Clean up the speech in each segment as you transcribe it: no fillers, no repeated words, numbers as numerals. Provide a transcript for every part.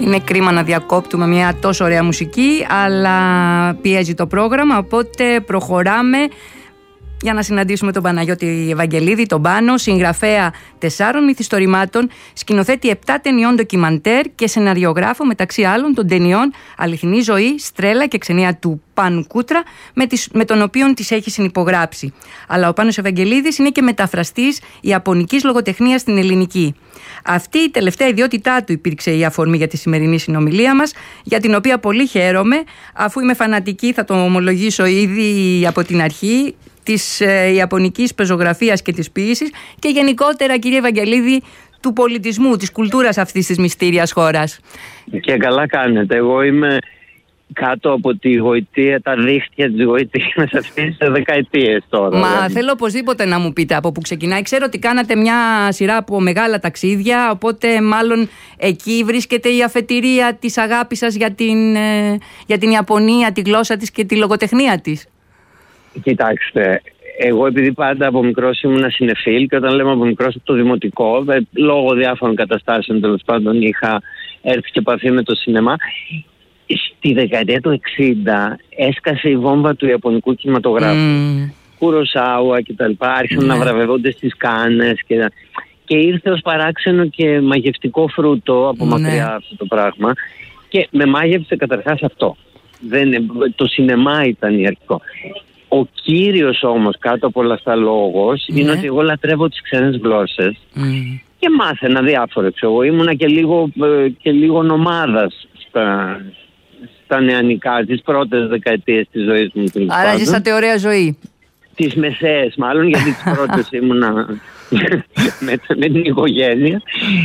Είναι κρίμα να διακόπτουμε μια τόσο ωραία μουσική, αλλά πιέζει το πρόγραμμα, οπότε προχωράμε για να συναντήσουμε τον Παναγιώτη Ευαγγελίδη, τον Πάνο, συγγραφέα 4 μυθιστορημάτων, σκηνοθέτη 7 ταινιών ντοκιμαντέρ και σεναριογράφο μεταξύ άλλων των ταινιών Αληθινή Ζωή, Στρέλα και Ξενία του Πάνου Κούτρα, με τον οποίο τις έχει συνυπογράψει. Αλλά ο Πάνος Ευαγγελίδης είναι και μεταφραστής ιαπωνικής λογοτεχνίας στην ελληνική. Αυτή η τελευταία ιδιότητά του υπήρξε η αφορμή για τη σημερινή συνομιλία μας, για την οποία πολύ χαίρομαι, αφού είμαι φανατική, θα το ομολογήσω ήδη από την αρχή, της ιαπωνικής πεζογραφίας και της ποίησης και γενικότερα, κύριε Ευαγγελίδη, του πολιτισμού, της κουλτούρας αυτής της μυστήριας χώρας. Και καλά κάνετε. Εγώ είμαι κάτω από τη γοητεία, τα δίχτυα της γοητείας αυτής τις δεκαετίες τώρα. Μα θέλω οπωσδήποτε να μου πείτε από πού ξεκινάει. Ξέρω ότι κάνατε μια σειρά από μεγάλα ταξίδια, οπότε μάλλον εκεί βρίσκεται η αφετηρία της αγάπης σας για την Ιαπωνία, τη γλώσσα της και τη λογοτεχνία της. Κοιτάξτε, εγώ επειδή πάντα από μικρός ήμουν συνεφίλ και όταν λέμε από μικρός από το δημοτικό, λόγω διάφορων καταστάσεων τέλος πάντων είχα έρθει σε επαφή με το σινεμά. Στη δεκαετία του 60 έσκασε η βόμβα του ιαπωνικού κινηματογράφου. Κουροσάουα κτλ. Άρχισαν να βραβεύονται στις Κάνες και ήρθε ως παράξενο και μαγευτικό φρούτο από μακριά αυτό το πράγμα και με μάγεψε καταρχάς αυτό. Το σινεμά ήταν η αρχικό. Ο κύριος όμως κάτω από όλα αυτά λόγος είναι ότι εγώ λατρεύω τις ξένες γλώσσες και μάθαινα διάφορα. Εγώ ήμουνα και λίγο νομάδας στα νεανικά, τις πρώτες δεκαετίες της ζωής μου. Άρα ζήσατε ωραία ζωή. Τις μεσαίες μάλλον, γιατί τις πρώτες ήμουνα με την οικογένεια.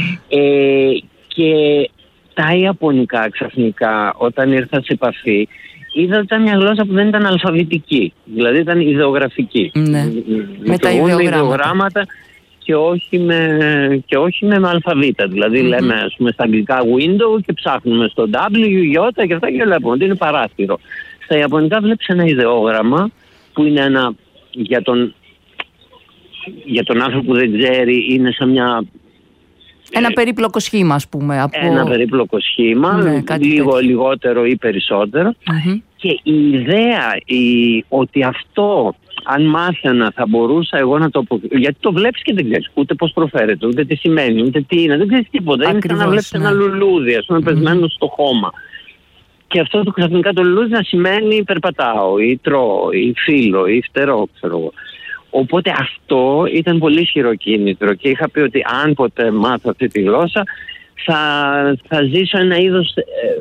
Και τα ιαπωνικά ξαφνικά όταν ήρθα σε επαφή είδα ότι ήταν μια γλώσσα που δεν ήταν αλφαβητική, δηλαδή ήταν ιδεογραφική. Με τα ιδεογράμματα και όχι με αλφαβήτα. Δηλαδή λέμε ας πούμε στα αγγλικά window και ψάχνουμε στο W, Ι και αυτά και βλέπουμε ότι είναι παράθυρο. Στα ιαπωνικά βλέπεις ένα ιδεόγραμμα που είναι για τον άνθρωπο που δεν ξέρει είναι σαν μια... Ένα περίπλοκο σχήμα, ας πούμε. Ένα περίπλοκο σχήμα, λίγο λιγότερο ή περισσότερο. Και η ιδέα ότι αυτό, αν μάθαινα, θα μπορούσα εγώ να το αποκρίνω. Γιατί το βλέπεις και δεν ξέρεις ούτε πώς προφέρεται, ούτε τι σημαίνει, ούτε τι είναι. Δεν ξέρεις τίποτα. Είναι σαν να βλέπεις ένα λουλούδι, ας πούμε, πεσμένο στο χώμα. Και αυτό το ξαφνικά το λουλούδι να σημαίνει περπατάω, ή τρώω, ή φύλλω, ή φτερώ, ξέρω εγώ. Οπότε αυτό ήταν πολύ ισχυρό κίνητρο και είχα πει ότι αν ποτέ μάθω αυτή τη γλώσσα θα ζήσω ένα είδος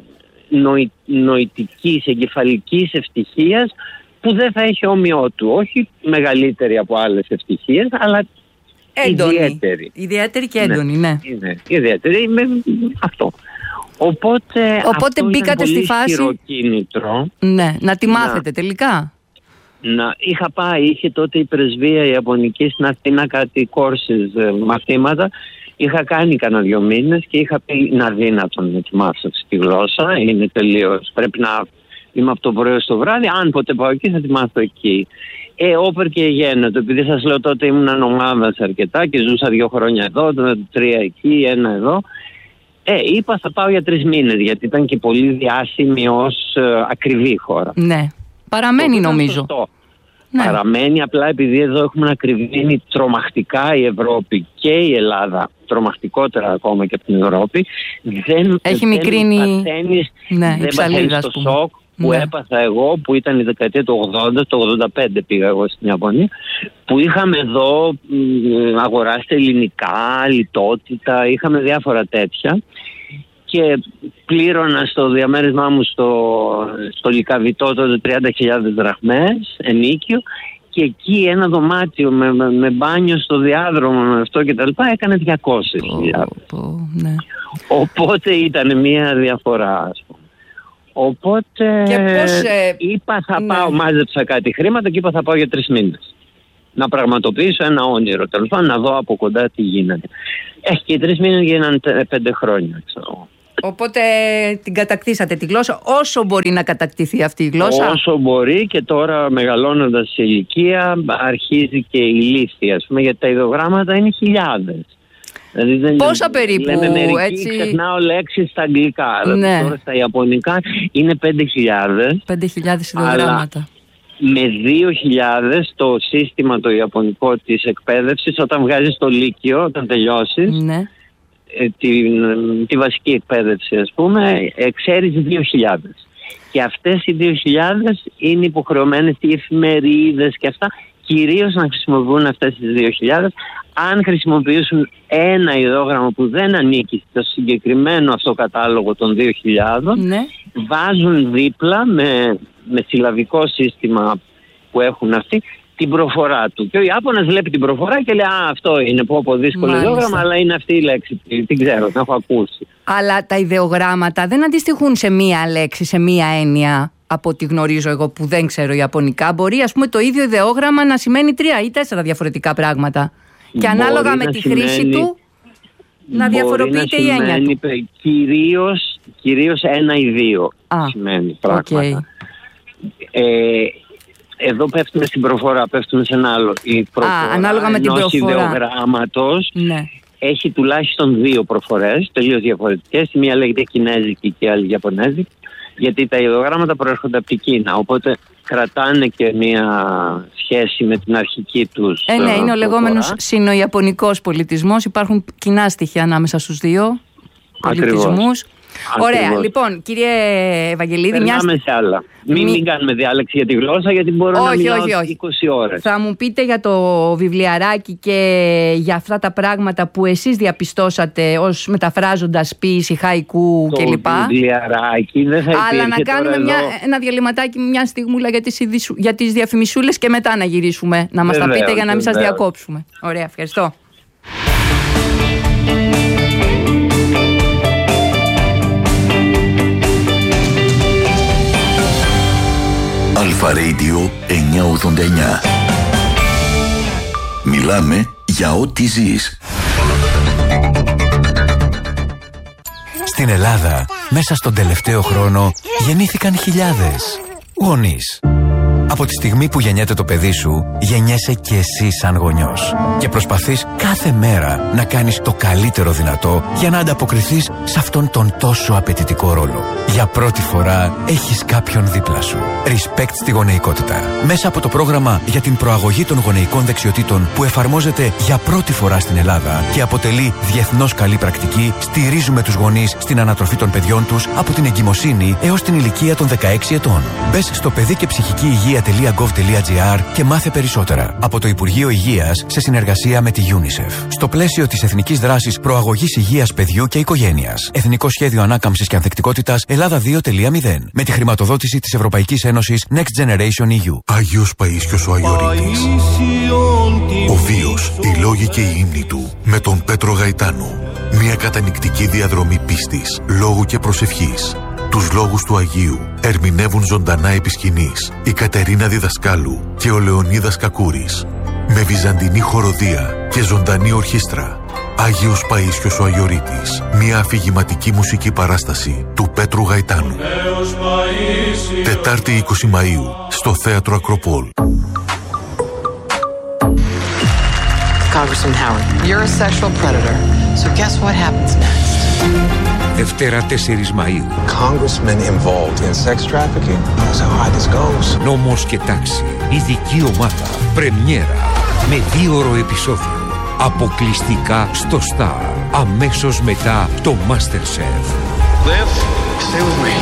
νοητικής, εγκεφαλικής ευτυχίας που δεν θα έχει όμοιό του. Όχι μεγαλύτερη από άλλες ευτυχίες, αλλά ιδιαίτερη. Ιδιαίτερη και έντονη, ναι. Ιδιαίτερη με αυτό. Οπότε αυτό μπήκατε στη φάση... ισχυρό κίνητρο. Ναι, να τη μάθετε τελικά. Είχα πάει, είχε τότε η πρεσβεία η Ιαπωνική στην Αθήνα κάτι courses, μαθήματα. Είχα κάνει κανένα 2 μήνες και είχα πει είναι αδύνατο να τη μάθω στη γλώσσα. Είναι τελείως. Πρέπει να είμαι από το πρωί στο βράδυ. Αν ποτέ πάω εκεί θα τη μάθω εκεί. Όπερ και γένετο. Επειδή σας λέω τότε ήμουν νομάδας αρκετά και ζούσα 2 χρόνια εδώ, 3 εκεί, 1 εδώ. Είπα θα πάω για 3 μήνες γιατί ήταν και πολύ διάσημη ως ακριβή χώρα. Ναι. Παραμένει νομίζω. Ναι. Παραμένει απλά επειδή εδώ έχουμε ακριβήνει τρομακτικά η Ευρώπη και η Ελλάδα, τρομακτικότερα ακόμα και από την Ευρώπη. Έχει μικρύνει. Δεν παθαίνεις το σοκ που έπαθα εγώ, που ήταν η δεκαετία του 80, το 85 πήγα εγώ στην Ιαπωνία, που είχαμε εδώ αγοράσει ελληνικά, λιτότητα, είχαμε διάφορα τέτοια. Και πλήρωνα στο διαμέρισμά μου στο Λυκαβητό τότε 30.000 δραχμές ενίκιο και εκεί ένα δωμάτιο με μπάνιο στο διάδρομο με αυτό και τα λοιπά έκανε 200.000. Ναι. Οπότε ήταν μια διαφορά, ας πούμε. Οπότε είπα θα πάω, μάζεψα κάτι χρήματα και είπα θα πάω για 3 μήνες. Να πραγματοποιήσω ένα όνειρο, τέλος πάντων να δω από κοντά τι γίνεται. Και οι 3 μήνες γίνανε 5 χρόνια, ξέρω. Οπότε την κατακτήσατε τη γλώσσα όσο μπορεί να κατακτηθεί αυτή η γλώσσα. Όσο μπορεί και τώρα μεγαλώνοντας σε ηλικία αρχίζει και η λύθη, ας πούμε, γιατί τα ιδεογράμματα είναι χιλιάδες. Δηλαδή πόσα περίπου, λέμε μερικοί, έτσι. Ξεχνάω λέξεις στα αγγλικά. Ναι. Τώρα στα ιαπωνικά είναι 5.000. 5.000 ιδεογράμματα. Με 2.000 το σύστημα το ιαπωνικό της εκπαίδευσης, όταν βγάζεις το λύκειο, όταν τελειώσεις, Ναι. τη βασική εκπαίδευση, ας πούμε, ξέρεις 2.000. Και αυτές οι 2.000 είναι υποχρεωμένες οι εφημερίδες και αυτά κυρίως να χρησιμοποιούν αυτές τις 2.000. Αν χρησιμοποιήσουν ένα ιδεόγραμμα που δεν ανήκει στο συγκεκριμένο αυτό κατάλογο των 2.000, Ναι. βάζουν δίπλα με συλλαβικό σύστημα που έχουν αυτοί την προφορά του. Και ο Ιάπωνας βλέπει την προφορά και λέει αυτό είναι πω δύσκολο ιδεόγραμμα, αλλά είναι αυτή η λέξη. Την ξέρω, την έχω ακούσει. Αλλά τα ιδεογράμματα δεν αντιστοιχούν σε μία λέξη, σε μία έννοια. Από ό,τι γνωρίζω εγώ που δεν ξέρω Ιαπωνικά, μπορεί ας πούμε το ίδιο ιδεόγραμμα να σημαίνει 3 ή 4 διαφορετικά πράγματα. Και ανάλογα με τη χρήση του να διαφοροποιείται η έννοια του. Κυρίως 1 ή 2 σημαίνει πράγματα. Εδώ πέφτουμε στην προφορά, πέφτουμε σε ένα άλλο. Η προφορά ανάλογα με την προφορά ιδεογράμματος, ναι, έχει τουλάχιστον 2 προφορές, τελείως διαφορετικές. Η μία λέγεται κινέζικη και η άλλη ιαπωνέζικη, γιατί τα ιδεογράμματα προέρχονται από την Κίνα, οπότε κρατάνε και μία σχέση με την αρχική τους ναι, είναι ο λεγόμενος σινοϊαπωνικός πολιτισμός. Υπάρχουν κοινά στοιχεία ανάμεσα στους δύο πολιτισμούς. Ωραία, λοιπόν, κύριε Ευαγγελίδη, περνάμε σε άλλα. Μην κάνουμε διάλεξη για τη γλώσσα, γιατί μπορώ να μιλάω 20 ώρες. Θα μου πείτε για το βιβλιαράκι και για αυτά τα πράγματα που εσείς διαπιστώσατε ως μεταφράζοντας ποίηση, χαϊκού κλπ. Το βιβλιαράκι δεν θα υπήρχε. Αλλά να κάνουμε ένα διαλυματάκι, μια στιγμούλα για τις διαφημισούλες και μετά να γυρίσουμε να μας τα πείτε για να μην σας διακόψουμε. Ωραία, ευχαριστώ. Αλφα Radio 989. Μιλάμε για ό,τι ζεις. Στην Ελλάδα, μέσα στον τελευταίο χρόνο, γεννήθηκαν χιλιάδες γονείς. Από τη στιγμή που γεννιέται το παιδί σου, γεννιέσαι και εσύ σαν γονιός. Και προσπαθείς κάθε μέρα να κάνεις το καλύτερο δυνατό για να ανταποκριθείς σε αυτόν τον τόσο απαιτητικό ρόλο. Για πρώτη φορά έχεις κάποιον δίπλα σου. Respect στη γονεϊκότητα. Μέσα από το πρόγραμμα για την προαγωγή των γονεϊκών δεξιοτήτων που εφαρμόζεται για πρώτη φορά στην Ελλάδα και αποτελεί διεθνώς καλή πρακτική, στηρίζουμε τους γονείς στην ανατροφή των παιδιών τους από την εγκυμοσύνη έως την ηλικία των 16 ετών. Μπες στο παιδί και ψυχική υγεία.gov.gr και μάθε περισσότερα. Από το Υπουργείο Υγείας σε συνεργασία με τη UNICEF. Στο πλαίσιο της Εθνικής Δράσης Προαγωγής Υγείας Παιδιού και Οικογένειας. Εθνικό Σχέδιο Ανάκαμψης και Ανθεκτικότητας Ελλάδα 2.0. Με τη χρηματοδότηση της Ευρωπαϊκής Ένωσης Next Generation EU. Άγιος Παΐσιος ο Αγιορείτης. Ο βίος, οι λόγοι και οι ύμνοι του. Με τον Πέτρο Γαϊτάνο. Μια κατανυκτική διαδρομή πίστης, λόγου και προσευχής. Τους λόγους του Αγίου ερμηνεύουν ζωντανά επί σκηνής η Κατερίνα Διδασκάλου και ο Λεωνίδας Κακούρης. Με βυζαντινή χοροδία και ζωντανή ορχήστρα. Άγιος Παΐσιος ο Αγιορείτης. Μια αφηγηματική μουσική παράσταση του Πέτρου Γαϊτάνου. Τετάρτη 20 Μαΐου στο Θέατρο Ακροπόλ. Congressman Howard, you're a sexual predator. So guess what happens next? Δευτέρα 4 Μαΐου. Congressmen involved in sex trafficking. That's how high this goes. Νόμος και τάξη. Ειδική ομάδα. Πρεμιέρα. Με 2ωρο επεισόδιο. Αποκλειστικά στο Star. Αμέσως μετά το MasterChef. Liv, stay with me.